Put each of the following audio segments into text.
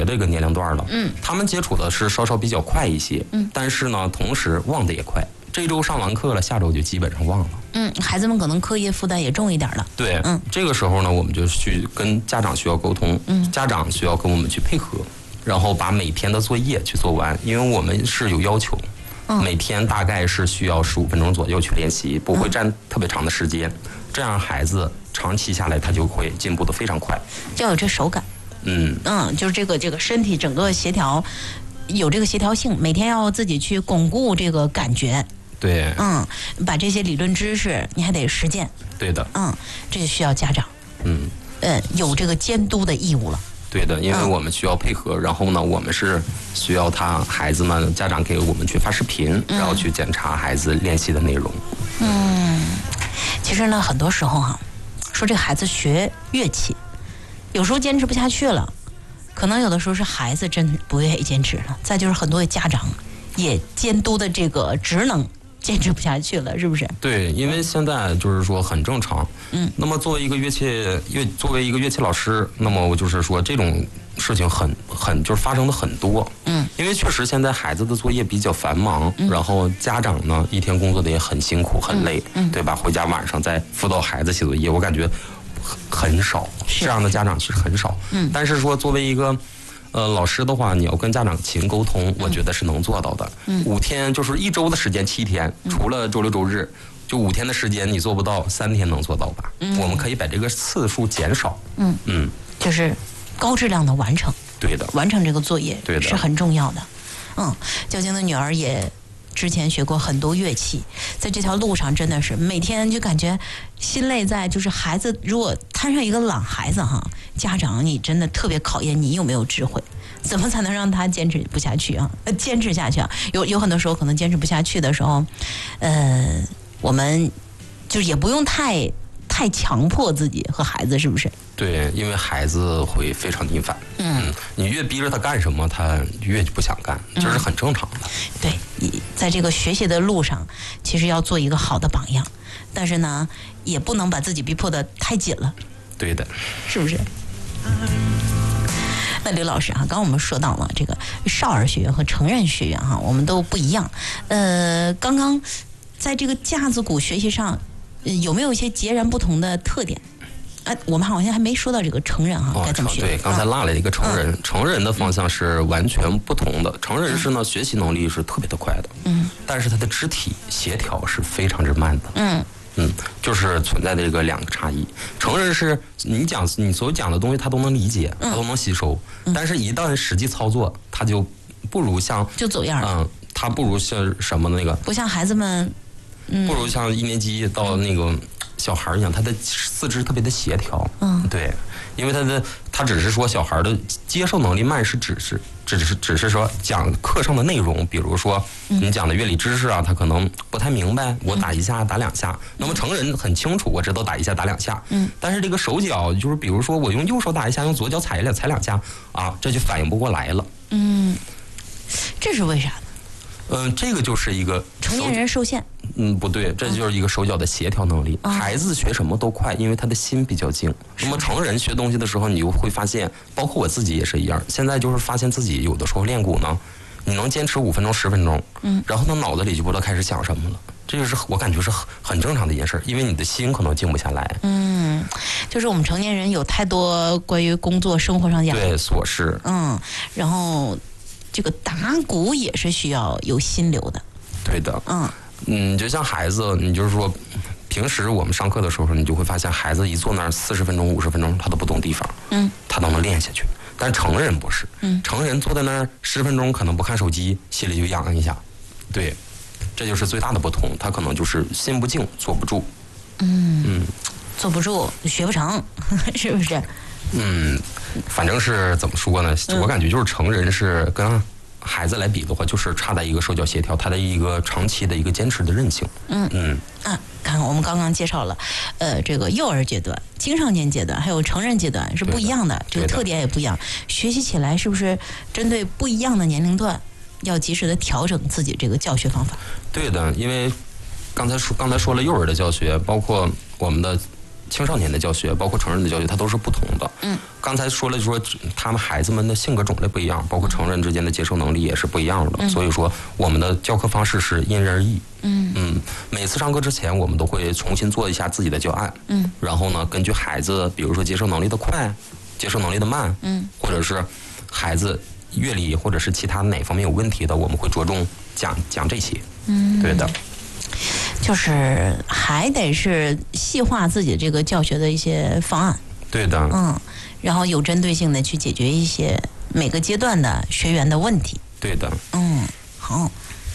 这个年龄段了，他们接触的是稍稍比较快一些，但是呢，同时忘得也快。这周上完课了，下周就基本上忘了。 孩子们可能课业负担也重一点了。 对，这个时候呢，我们就去跟家长需要沟通，家长需要跟我们去配合，然后把每天的作业去做完，因为我们是有要求，每天大概是需要15分钟左右去练习，不会占特别长的时间，这样孩子长期下来他就会进步得非常快， 要有这手感。就是这个身体整个协调，有这个协调性，每天要自己去巩固这个感觉。 对， 把这些理论知识你还得实践。 对的， 这就需要家长，有这个监督的义务了。 对的，因为我们需要配合，然后呢，我们是需要孩子们家长给我们去发视频，然后去检查孩子练习的内容。 其实呢，很多时候说这个孩子学乐器，有时候坚持不下去了，可能有的时候是孩子真不愿意坚持了，再就是很多的家长也监督的这个职能坚持不下去了，是不是？ 对，因为现在就是说很正常。那么作为一个乐器老师，那么我就是说这种事情很就是发生的很多。因为确实现在孩子的作业比较繁忙，然后家长呢一天工作的也很辛苦很累，对吧？回家晚上再辅导孩子写作业，我感觉很少，这样的家长其实很少。但是说作为一个老师的话，你要跟家长勤沟通，我觉得是能做到的。5天就是1周的时间7天，除了周六周日，就5天的时间你做不到，3天能做到吧？我们可以把这个次数减少。 就是高质量的完成。 对的， 完成这个作业对的是很重要的。交警的女儿也之前学过很多乐器，在这条路上真的是每天就感觉心累在，就是孩子如果摊上一个懒孩子家长你真的特别考验你有没有智慧，怎么才能让他坚持不下去坚持下去有很多时候可能坚持不下去的时候，我们就也不用太强迫自己和孩子，是不是？ 对，因为孩子会非常逆反。你越逼着他干什么，他越不想干，这是很正常的。 对，在这个学习的路上，其实要做一个好的榜样，但是呢，也不能把自己逼迫得太紧了。 对的， 是不是？那刘老师刚刚我们说到了这个少儿学院和成人学院我们都不一样。刚刚在这个架子鼓学习上，有没有一些截然不同的特点？我们好像还没说到这个成人该怎么学？ 对，刚才落了一个成人，成人的方向是完全不同的。成人是呢，学习能力是特别的快的，但是他的肢体协调是非常之慢的，就是存在的这个2个差异。成人是你所讲的东西他都能理解，他都能吸收，但是一旦实际操作，他就不如像就走样了。 他不如像什么那个， 不像孩子们， 不如像1年级到那个小孩一样，他的四肢特别的协调。对，因为他只是说小孩的接受能力慢，是只是说讲课上的内容，比如说你讲的乐理知识他可能不太明白，我打1下打2下。那么成人很清楚，我知道打1下打2下。但是这个手脚就是比如说我用右手打1下，用左脚踩2下这就反应不过来了。 这是为啥呢？ 这个就是一个成年人受限。 不对，这就是一个手脚的协调能力。孩子学什么都快，因为他的心比较静。那么成人学东西的时候，你就会发现，包括我自己也是一样。现在就是发现自己有的时候练鼓呢，你能坚持5分钟、10分钟，然后他脑子里就不知道开始想什么了。这个是我感觉是很正常的一件事，因为你的心可能静不下来。 就是我们成年人有太多关于工作、生活上压力， 对琐事。 然后这个打鼓也是需要有心流的。 对的。就像孩子，你就是说，平时我们上课的时候，你就会发现孩子一坐那儿40分钟、50分钟，他都不动地方，他都能练下去。但成人不是，成人坐在那儿10分钟，可能不看手机，心里就痒一下。对，这就是最大的不同。他可能就是心不静，坐不住。 坐不住，学不成，是不是？ 反正是怎么说呢？我感觉就是成人是跟孩子来比的话，就是差在一个手脚协调，他的一个长期的一个坚持的韧性。 看看我们刚刚介绍了，这个幼儿阶段、青少年阶段还有成人阶段是不一样的，这个特点也不一样。学习起来是不是针对不一样的年龄段，要及时的调整自己这个教学方法？ 对的，因为刚才说了幼儿的教学，包括我们的青少年的教学，包括成人的教学，它都是不同的。刚才说了，说他们孩子们的性格种类不一样，包括成人之间的接受能力也是不一样的。所以说，我们的教课方式是因人而异。每次上课之前，我们都会重新做一下自己的教案。然后呢，根据孩子，比如说接受能力的快，接受能力的慢，或者是孩子阅历或者是其他哪方面有问题的，我们会着重讲这些。对的。 就是还得是细化自己这个教学的一些方案。 对的。 然后有针对性的去解决一些每个阶段的学员的问题。 对的。 好。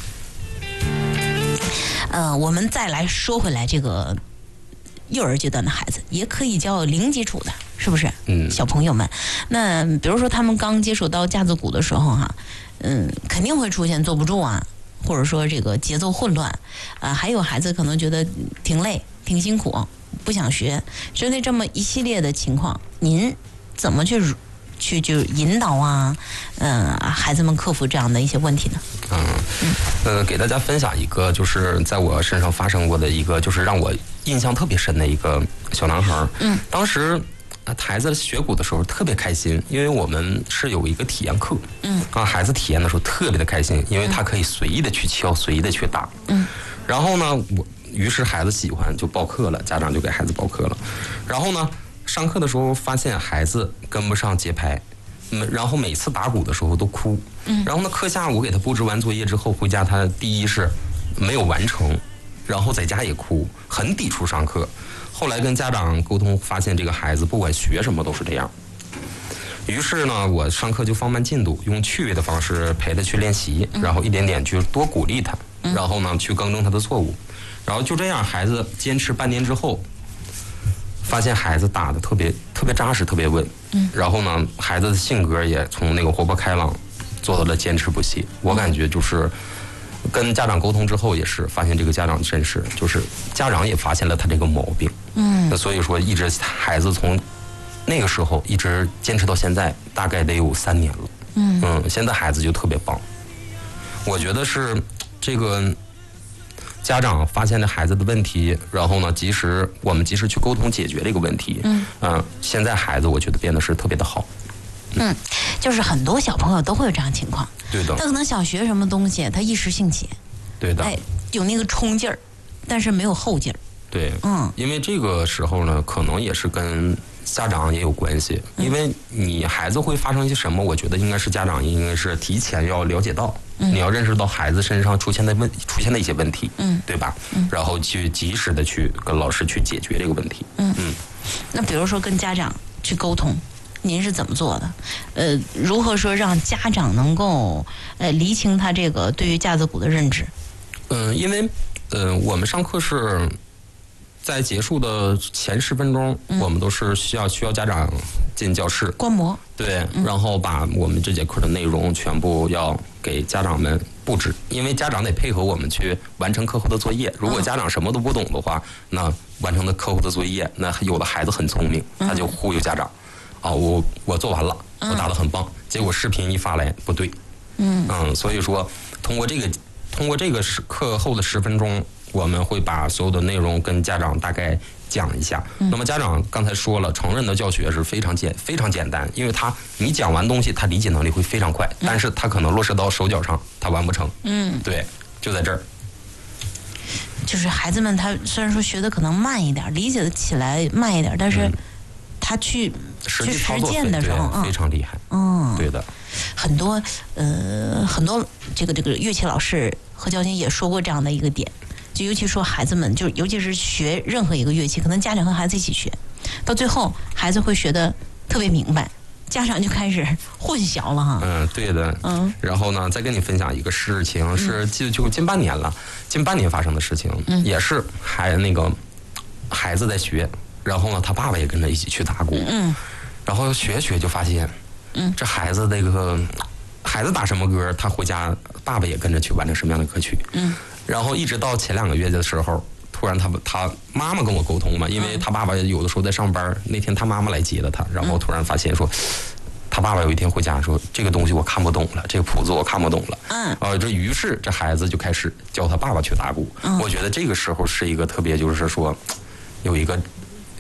我们再来说回来，这个幼儿阶段的孩子也可以叫零基础的，是不是？小朋友们，那比如说他们刚接触到架子鼓的时候哈，肯定会出现坐不住啊，或者说这个节奏混乱，还有孩子可能觉得挺累、挺辛苦，不想学。针对这么一系列的情况，您怎么去引导啊？孩子们克服这样的一些问题呢？ 给大家分享一个，就是在我身上发生过的一个，就是让我印象特别深的一个小男孩。当时孩子学鼓的时候特别开心，因为我们是有一个体验课。孩子体验的时候特别的开心，因为他可以随意的去敲，随意的去打。然后呢，于是孩子喜欢就报课了，家长就给孩子报课了。然后呢，上课的时候发现孩子跟不上节拍。然后每次打鼓的时候都哭。然后呢，课下我给他布置完作业之后，回家他第一是没有完成，然后在家也哭，很抵触上课。后来跟家长沟通，发现这个孩子不管学什么都是这样。于是呢，我上课就放慢进度，用趣味的方式陪他去练习，然后一点点去多鼓励他，然后呢去更正他的错误。然后就这样，孩子坚持半年之后，发现孩子打得特别扎实，特别稳。然后呢，孩子的性格也从那个活泼开朗做到了坚持不懈。我感觉就是跟家长沟通之后，也是发现这个家长真是就是家长也发现了他这个毛病。那所以说一直孩子从那个时候一直坚持到现在，大概得有3年了。现在孩子就特别棒。我觉得是这个家长发现了孩子的问题，然后呢，我们及时去沟通解决这个问题。现在孩子我觉得变得是特别的好。 就是很多小朋友都会有这样情况。 对的。 他可能想学什么东西，他一时兴起。 对的。 有那个冲劲儿，但是没有后劲儿。 对。因为这个时候呢，可能也是跟家长也有关系。因为你孩子会发生一些什么，我觉得应该是家长应该是提前要了解到。你要认识到孩子身上出现的一些问题。对吧？然后去及时的去跟老师去解决这个问题。 那比如说跟家长去沟通，您是怎么做的？如何说让家长能够厘清他这个对于架子鼓的认知？ 因为我们上课是在结束的前10分钟，我们都是需要家长进教室观摩。 对，然后把我们这节课的内容全部要给家长们布置，因为家长得配合我们去完成课后的作业。如果家长什么都不懂的话，那完成的课后的作业，那有的孩子很聪明，他就忽悠家长。我做完了，我打得很棒，结果视频一发来不对。所以说通过这个课后的10分钟，我们会把所有的内容跟家长大概讲一下。那么家长刚才说了，成人的教学是非常简单，因为你讲完东西，他理解能力会非常快，但是他可能落实到手脚上，他完不成。对，就在这儿。 就是孩子们他虽然说学的可能慢一点，理解的起来慢一点，但是他去实践的时候， 非常厉害。对的。 很多这个乐器老师何教金也说过这样的一个点，就尤其说孩子们，就尤其是学任何一个乐器，可能家长和孩子一起学，到最后孩子会学得特别明白，家长就开始混淆了哈。 对的。然后呢，再跟你分享一个事情，是就近半年发生的事情。也是孩子在学，然后呢，他爸爸也跟着一起去打鼓。然后学就发现，这孩子孩子打什么歌，他回家爸爸也跟着去完成什么样的歌曲。然后一直到前2个月的时候，突然他妈妈跟我沟通嘛，因为他爸爸有的时候在上班，那天他妈妈来接了他，然后突然发现说，他爸爸有一天回家说，这个东西我看不懂了，这个谱子我看不懂了。于是这孩子就开始教他爸爸去打鼓。我觉得这个时候是一个特别，就是说有一个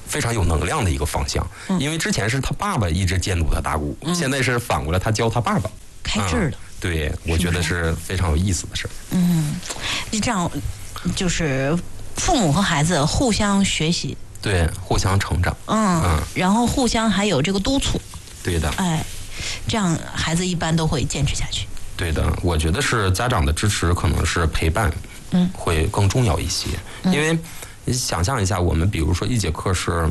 非常有能量的一个方向。因为之前是他爸爸一直监督他打鼓，现在是反过来他教他爸爸开智了。 对，我觉得是非常有意思的事。 你这样就是父母和孩子互相学习， 对，互相成长。 然后互相还有这个督促。 对的。 这样孩子一般都会坚持下去。 对的，我觉得是家长的支持可能是陪伴，会更重要一些。因为你想象一下，我们比如说一节课是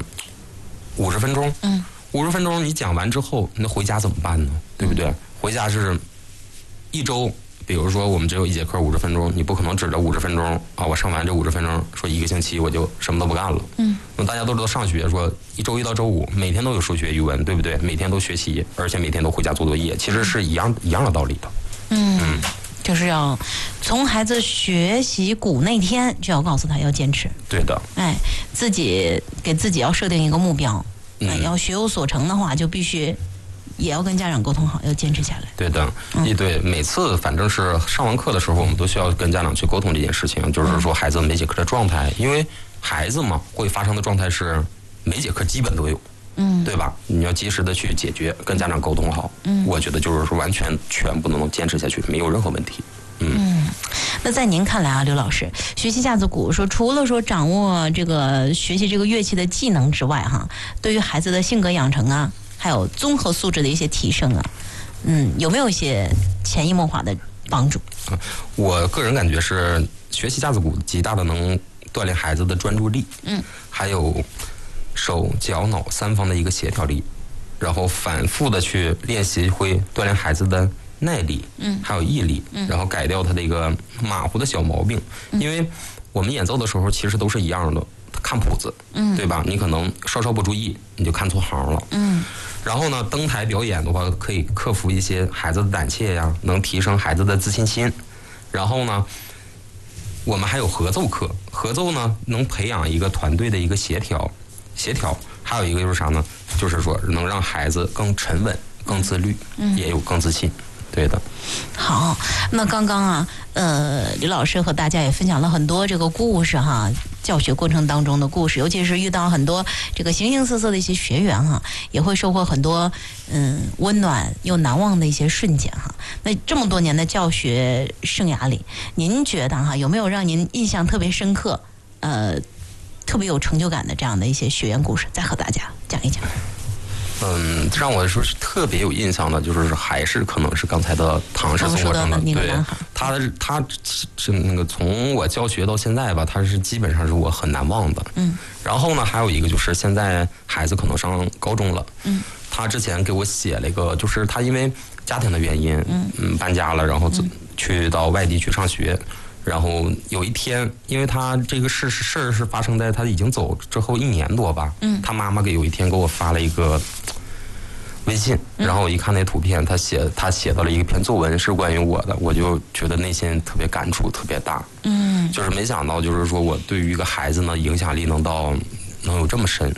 50分钟，50分钟你讲完之后，那回家怎么办呢？对不对？回家是一周，比如说我们只有一节课50分钟，你不可能指着50分钟啊，我上完这50分钟，说一个星期我就什么都不干了。那大家都知道上学说一周一到周五每天都有数学语文，对不对？每天都学习，而且每天都回家做作业，其实是一样的道理的。 就是要从孩子学习鼓那天就要告诉他要坚持。 对的。 自己给自己要设定一个目标，要学有所成的话，就必须也要跟家长沟通好，要坚持下来。 对的。对，每次反正是上完课的时候，我们都需要跟家长去沟通这件事情，就是说孩子每节课的状态，因为孩子嘛会发生的状态是每节课基本都有。对吧？你要及时的去解决，跟家长沟通好。我觉得就是说完全全部能坚持下去，没有任何问题。 那在您看来啊，刘老师，学习架子鼓说除了说掌握这个学习这个乐器的技能之外，对于孩子的性格养成啊，还有综合素质的一些提升啊，有没有一些潜移默化的帮助？ 我个人感觉是学习架子鼓极大的能锻炼孩子的专注力，还有手脚脑3方的一个协调力，然后反复的去练习，会锻炼孩子的耐力，还有毅力，然后改掉他的一个马虎的小毛病。因为我们演奏的时候其实都是一样的，看谱子，对吧？你可能稍稍不注意，你就看错行了。然后呢，登台表演的话，可以克服一些孩子的胆怯呀，能提升孩子的自信心。然后呢，我们还有合奏课，合奏呢能培养一个团队的一个协调，还有一个就是啥呢？就是说能让孩子更沉稳、更自律，也有更自信。对的。 好，那刚刚啊，李老师和大家也分享了很多这个故事哈，教学过程当中的故事，尤其是遇到很多这个形形色色的一些学员哈，也会收获很多温暖又难忘的一些瞬间哈。那这么多年的教学生涯里，您觉得哈有没有让您印象特别深刻、特别有成就感的这样的一些学员故事，再和大家讲一讲？ 让我说是特别有印象的，就是还是可能是刚才的唐氏综合症的，对，他是那个从我教学到现在吧，他是基本上是我很难忘的。然后呢，还有一个就是现在孩子可能上高中了，他之前给我写了一个，就是他因为家庭的原因，搬家了，然后去到外地去上学。然后有一天，因为他这个事儿是发生在他已经走之后1年多吧，他妈妈有一天给我发了一个微信，然后我一看那图片，他写到了一篇作文是关于我的，我就觉得内心特别感触特别大，就是没想到就是说我对于一个孩子呢影响力能有这么深，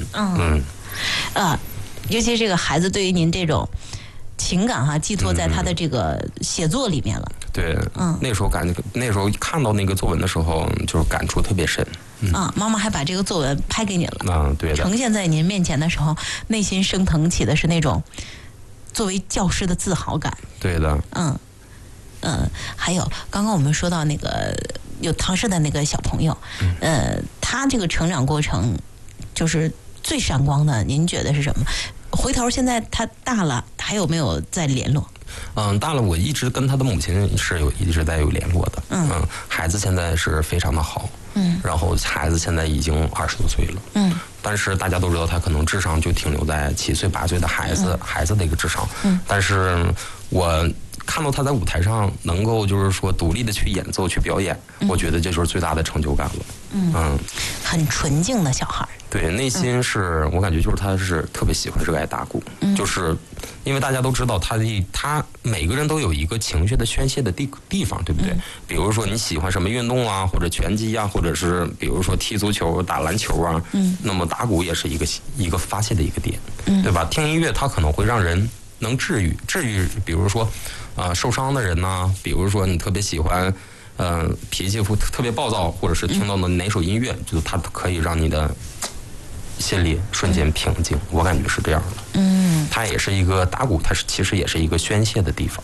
尤其这个孩子对于您这种情感哈寄托在他的这个写作里面了。 对，那时候看到那个作文的时候，就是感触特别深。 妈妈还把这个作文拍给你了。 对的。 呈现在您面前的时候，内心升腾起的是那种作为教师的自豪感。 对的。 还有刚刚我们说到那个有唐氏的那个小朋友，他这个成长过程就是最闪光的，您觉得是什么？回头现在他大了，还有没有再联络？ 大了，我一直跟他的母亲是一直有联络的。孩子现在是非常的好。然后孩子现在已经20多岁了。但是大家都知道，他可能智商就停留在7岁8岁的孩子的一个智商。但是我看到他在舞台上能够就是说独立的去演奏去表演，我觉得这就是最大的成就感了。 很纯净的小孩。 对，内心是我感觉就是他是特别喜欢热爱打鼓，就是因为大家都知道他每个人都有一个情绪的宣泄的地方，对不对？比如说你喜欢什么运动啊，或者拳击啊，或者是比如说踢足球、打篮球啊，那么打鼓也是一个发泄的一个点，对吧？听音乐它可能会让人能治愈，比如说受伤的人呐，比如说你特别喜欢脾气特别暴躁，或者是听到的哪首音乐，就是它可以让你的心里瞬间平静，我感觉是这样的。它也是一个打鼓，其实也是一个宣泄的地方。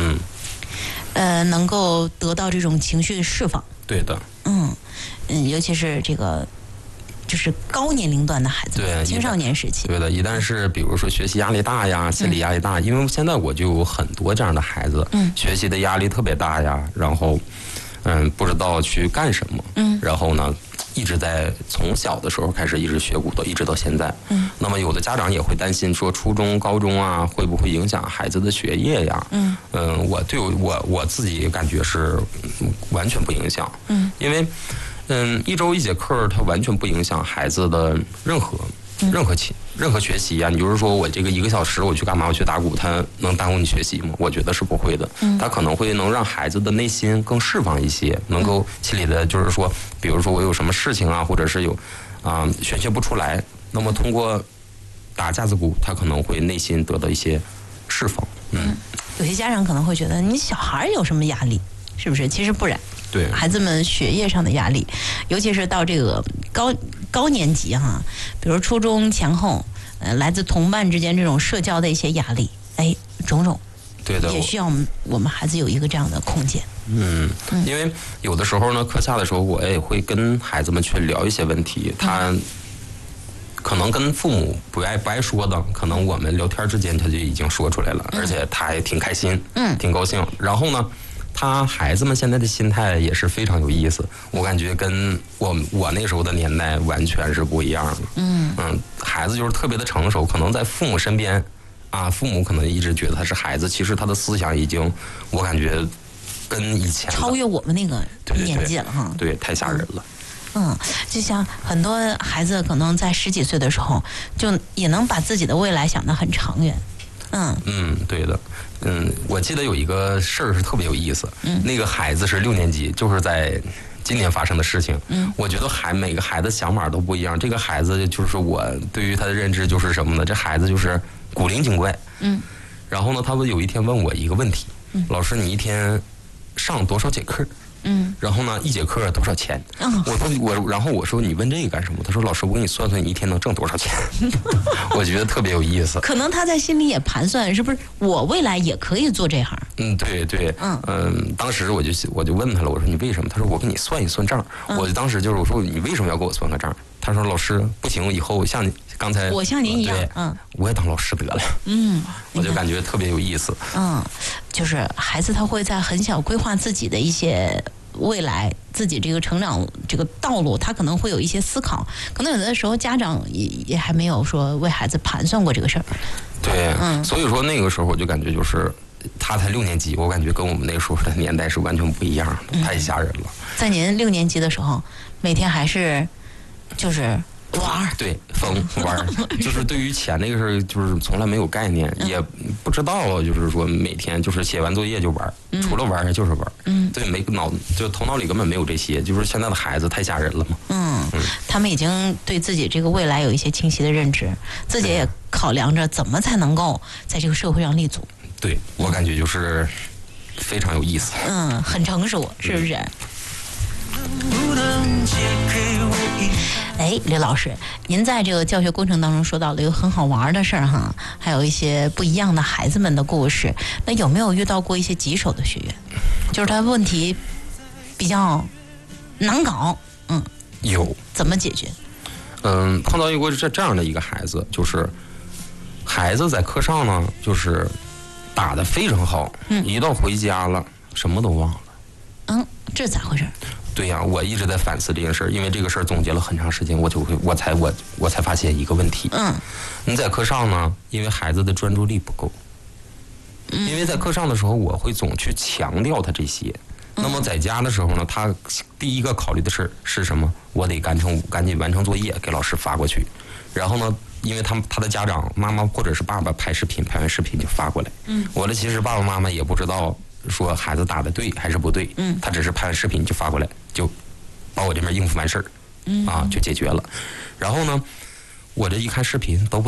能够得到这种情绪释放。 对的。 尤其是这个。就是高年龄段的孩子， 对青少年时期， 对的。一旦是比如说学习压力大呀，心理压力大，因为现在我就有很多这样的孩子，学习的压力特别大呀，然后不知道去干什么，然后呢一直在从小的时候开始一直学鼓，一直到现在。那么有的家长也会担心说，初中、高中啊会不会影响孩子的学业呀？我自己感觉是完全不影响，因为。一周1节课，它完全不影响孩子的任何学习呀。你就是说我这个1个小时我去干嘛？我去打鼓，它能耽误你学习吗？我觉得是不会的。它可能会能让孩子的内心更释放一些，能够心里的，就是说，比如说我有什么事情啊，或者是有宣泄不出来，那么通过打架子鼓，他可能会内心得到一些释放。 有些家长可能会觉得，你小孩有什么压力？是不是？其实不然。 对， 孩子们学业上的压力，尤其是到这个高年级哈，比如初中前后，来自同伴之间这种社交的一些压力，种种， 对的， 也需要我们孩子有一个这样的空间。 因为有的时候呢，课下的时候，我也会跟孩子们去聊一些问题，他可能跟父母不爱说的，可能我们聊天之间他就已经说出来了，而且他还挺开心，挺高兴。然后呢，孩子们现在的心态也是非常有意思，我感觉跟我那时候的年代完全是不一样的。孩子就是特别的成熟，可能在父母身边父母可能一直觉得他是孩子，其实他的思想已经，我感觉跟以前超越我们那个年纪了哈。 对，太吓人了。 就像很多孩子可能在10几岁的时候，就也能把自己的未来想得很长远。 对的。我记得有一个事儿是特别有意思。那个孩子是6年级，就是在今年发生的事情。我觉得每个孩子想法都不一样。这个孩子就是我对于他的认知就是什么呢？这孩子就是古灵精怪。然后呢，他有一天问我一个问题：老师，你一天上多少节课？然后呢，1节课多少钱？然后我说你问这个干什么？他说老师，我给你算算你一天能挣多少钱。我觉得特别有意思。 可能他在心里也盘算，是不是我未来也可以做这行？ 对。当时我就问他了，我说你为什么？他说我给你算一算账。我就当时就是我说你为什么要给我算个账？他说老师不行，以后像你刚才我像您一样， 我也当老师得了。我就感觉特别有意思。 就是孩子他会在很小规划自己的一些未来，自己这个成长这个道路，他可能会有一些思考。可能有的时候家长也还没有说为孩子盘算过这个事儿。 对，所以说那个时候我就感觉就是他才6年级，我感觉跟我们那个时候的年代是完全不一样的，太吓人了。 在您6年级的时候，每天还是就是玩， 对，玩，就是对于钱那个事儿，就是从来没有概念，也不知道，就是说每天就是写完作业就玩，除了玩就是玩。对，就头脑里根本没有这些，就是现在的孩子太吓人了嘛。 他们已经对自己这个未来有一些清晰的认知，自己也考量着怎么才能够在这个社会上立足。 对，我感觉就是非常有意思。 很成熟，是不是？刘老师，您在这个教学过程当中说到了有很好玩的事儿哈，还有一些不一样的孩子们的故事。那有没有遇到过一些棘手的学员，就是他问题比较难搞？ 有。 怎么解决？ 碰到过这样的一个孩子，就是孩子在课上呢，就是打得非常好，一到回家了什么都忘了。 这咋回事？ 对呀，我一直在反思这件事儿，因为这个事儿总结了很长时间，我才发现一个问题。你在课上呢，因为孩子的专注力不够，因为在课上的时候我会总去强调他这些，那么在家的时候呢，他第一个考虑的事是什么？我得赶紧完成作业，给老师发过去。然后呢，因为他的家长妈妈或者是爸爸拍完视频就发过来。我的其实爸爸妈妈也不知道说孩子打的对还是不对，他只是拍完视频就发过来，就把我这边应付完事儿，就解决了。然后呢，我这一看视频都不